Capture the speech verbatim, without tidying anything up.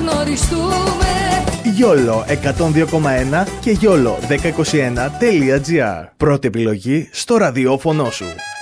γνωριστούμε. Γιόλο εκατόν δύο κόμμα ένα και γιόλο δέκα είκοσι ένα τελεία τζι άρ. Πρώτη επιλογή στο ραδιόφωνο σου.